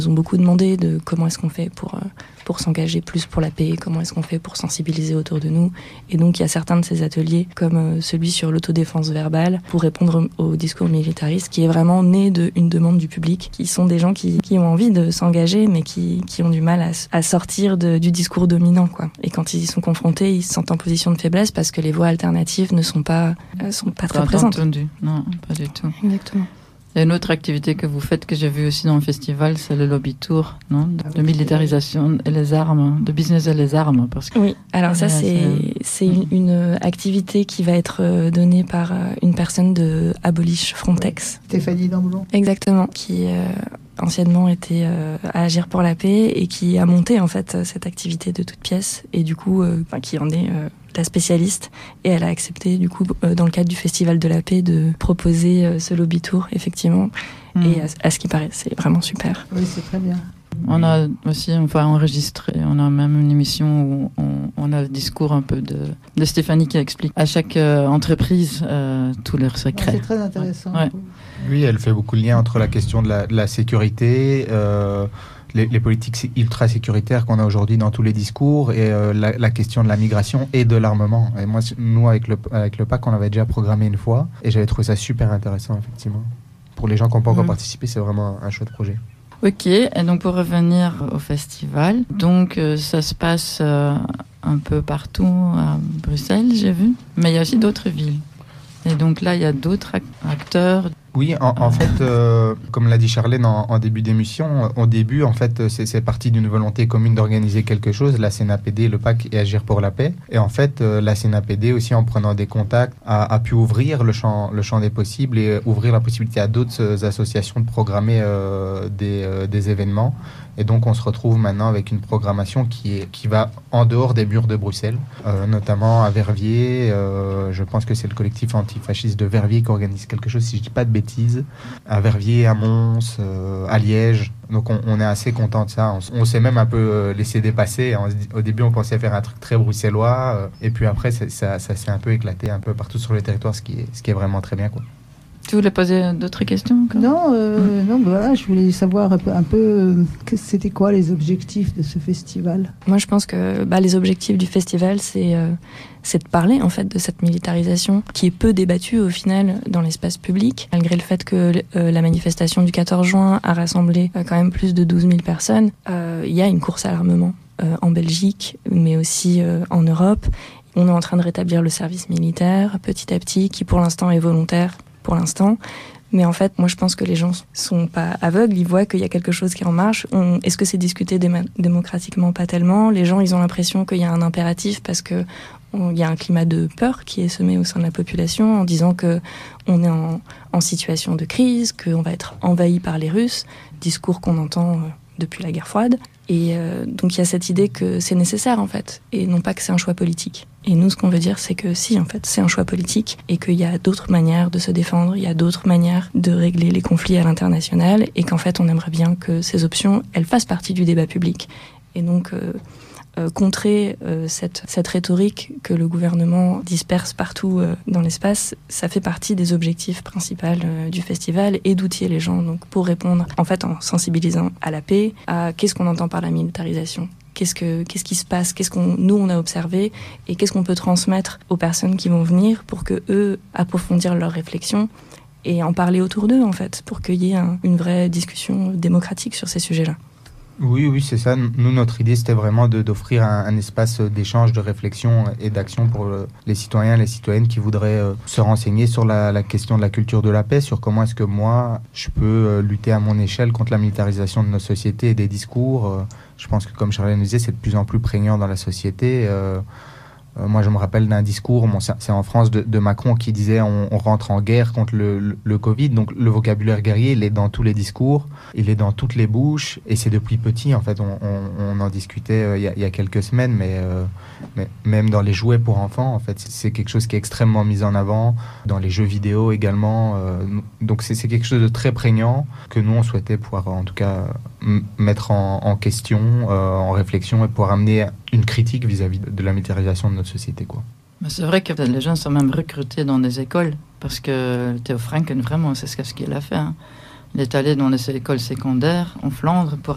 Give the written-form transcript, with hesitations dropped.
Ils ont beaucoup demandé de comment est-ce qu'on fait pour s'engager plus pour la paix, comment est-ce qu'on fait pour sensibiliser autour de nous. Et donc il y a certains de ces ateliers, comme celui sur l'autodéfense verbale, pour répondre au discours militariste, qui est vraiment né d'une demande du public, qui sont des gens qui ont envie de s'engager, mais qui ont du mal à sortir du discours dominant, quoi. Et quand ils y sont confrontés, ils se sentent en position de faiblesse parce que les voix alternatives ne sont pas très présentes. Entendu. Non, pas du tout. Exactement. Il y a une autre activité que vous faites, que j'ai vue aussi dans le festival, c'est le lobby tour, non, de militarisation et les armes, de business et les armes. Parce que oui, alors ça, c'est une activité qui va être donnée par une personne de Abolish Frontex. Stéphanie Damblon. Exactement, qui anciennement était à Agir pour la paix et qui a monté en fait cette activité de toute pièce et du coup, qui en est la spécialiste, et elle a accepté du coup dans le cadre du Festival de la paix de proposer ce lobby tour effectivement. Et à ce qui paraît c'est vraiment super. Oui, c'est très bien. On a aussi enregistré, on a même une émission où on a le discours un peu de Stéphanie qui explique à chaque entreprise tous leurs secrets. C'est très intéressant. Ouais. Oui, elle fait beaucoup de liens entre la question de la sécurité, les politiques ultra sécuritaires qu'on a aujourd'hui dans tous les discours et la question de la migration et de l'armement. Et moi, nous, avec le PAC, on l'avait déjà programmé une fois et j'avais trouvé ça super intéressant, effectivement. Pour les gens qui n'ont pas encore participé, c'est vraiment un chouette projet. Ok, et donc pour revenir au festival, donc ça se passe un peu partout à Bruxelles, j'ai vu, mais il y a aussi d'autres villes. Et donc là, il y a d'autres acteurs. Oui, en fait, comme l'a dit Charlène en début d'émission, au début, en fait, c'est parti d'une volonté commune d'organiser quelque chose, la CNAPD, le PAC et Agir pour la paix. Et en fait, la CNAPD aussi, en prenant des contacts, a pu ouvrir le champ des possibles et ouvrir la possibilité à d'autres associations de programmer des événements. Et donc, on se retrouve maintenant avec une programmation qui va en dehors des murs de Bruxelles, notamment à Verviers. Je pense que c'est le collectif antifasciste de Verviers qui organise quelque chose, si je ne dis pas de bêtises, à Verviers, à Mons, à Liège. Donc, on est assez content de ça. On s'est même un peu laissé dépasser. Au début, on pensait faire un truc très bruxellois. Et puis après, ça s'est un peu éclaté un peu partout sur le territoire, ce qui est vraiment très bien, quoi. Tu voulais poser d'autres questions encore ? Non, voilà, je voulais savoir un peu c'était quoi les objectifs de ce festival. Moi, je pense que les objectifs du festival, c'est de parler en fait de cette militarisation qui est peu débattue au final dans l'espace public, malgré le fait que la manifestation du 14 juin a rassemblé quand même plus de 12 000 personnes. Il y a une course à l'armement en Belgique, mais aussi en Europe. On est en train de rétablir le service militaire petit à petit, qui pour l'instant est volontaire. Pour l'instant, mais en fait, moi je pense que les gens sont pas aveugles, ils voient qu'il y a quelque chose qui est en marche. Est-ce que c'est discuté démocratiquement? Pas tellement. Les gens, ils ont l'impression qu'il y a un impératif parce que il y a un climat de peur qui est semé au sein de la population en disant que on est en situation de crise, qu'on va être envahi par les Russes, discours qu'on entend depuis la guerre froide. Et donc il y a cette idée que c'est nécessaire en fait, et non pas que c'est un choix politique. Et nous, ce qu'on veut dire, c'est que si, en fait, c'est un choix politique et qu'il y a d'autres manières de se défendre, il y a d'autres manières de régler les conflits à l'international et qu'en fait, on aimerait bien que ces options, elles fassent partie du débat public. Et donc, contrer cette rhétorique que le gouvernement disperse partout dans l'espace, ça fait partie des objectifs principaux du festival et d'outiller les gens donc, pour répondre, en fait, en sensibilisant à la paix, à qu'est-ce qu'on entend par la militarisation. Qu'est-ce qui se passe, nous on a observé et qu'est-ce qu'on peut transmettre aux personnes qui vont venir pour que eux approfondir leurs réflexions et en parler autour d'eux en fait, pour qu'il y ait une vraie discussion démocratique sur ces sujets-là. Oui, c'est ça. Nous, notre idée, c'était vraiment d'offrir un espace d'échange, de réflexion et d'action pour les citoyens et les citoyennes qui voudraient se renseigner sur la question de la culture de la paix, sur comment est-ce que moi, je peux lutter à mon échelle contre la militarisation de nos sociétés et des discours. Je pense que, comme Charlène nous disait, c'est de plus en plus prégnant dans la société. Moi, je me rappelle d'un discours, c'est en France, de Macron qui disait on rentre en guerre contre le Covid. Donc, le vocabulaire guerrier, il est dans tous les discours, il est dans toutes les bouches. Et c'est depuis petit, en fait, on en discutait il y a quelques semaines, mais même dans les jouets pour enfants, en fait, c'est quelque chose qui est extrêmement mis en avant, dans les jeux vidéo également. Donc, c'est quelque chose de très prégnant que nous, on souhaitait pouvoir, en tout cas, mettre en question, en réflexion et pouvoir amener une critique vis-à-vis de la militarisation de notre société, quoi. Mais c'est vrai que les gens sont même recrutés dans des écoles parce que Theo Franken, vraiment, c'est ce qu'il a fait. Hein. Il est allé dans les écoles secondaires en Flandre pour